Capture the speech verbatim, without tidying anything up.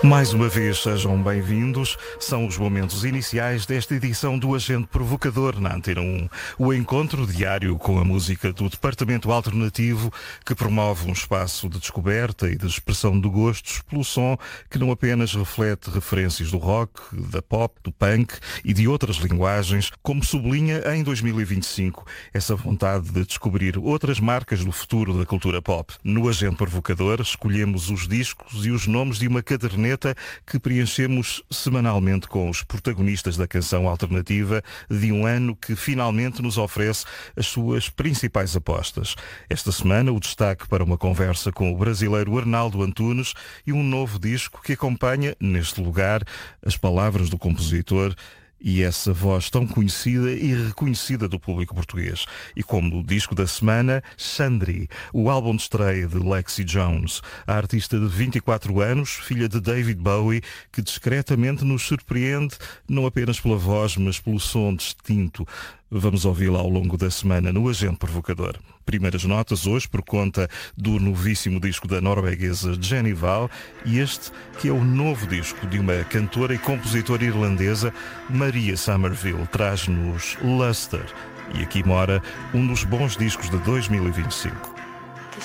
Mais uma vez, sejam bem-vindos. São os momentos iniciais desta edição do Agente Provocador na Antena um. O encontro diário com a música do Departamento Alternativo, que promove um espaço de descoberta e de expressão de gostos pelo som que não apenas reflete referências do rock, da pop, do punk e de outras linguagens, como sublinha em dois mil e vinte e cinco essa vontade de descobrir outras marcas do futuro da cultura pop. No Agente Provocador escolhemos os discos e os nomes de uma caderneta que preenchemos semanalmente com os protagonistas da canção alternativa de um ano que finalmente nos oferece as suas principais apostas. Esta semana o destaque para uma conversa com o brasileiro Arnaldo Antunes e um novo disco que acompanha, neste lugar, as palavras do compositor e essa voz tão conhecida e reconhecida do público português. E como no disco da semana, Xandri, o álbum de estreia de Lexi Jones, a artista de vinte e quatro anos, filha de David Bowie, que discretamente nos surpreende não apenas pela voz, mas pelo som distinto. Vamos ouvi-la ao longo da semana no Agente Provocador. Primeiras notas hoje por conta do novíssimo disco da norueguesa Jenny Val e este que é o novo disco de uma cantora e compositora irlandesa, Maria Somerville, traz-nos Luster. E aqui mora um dos bons discos de dois mil e vinte e cinco.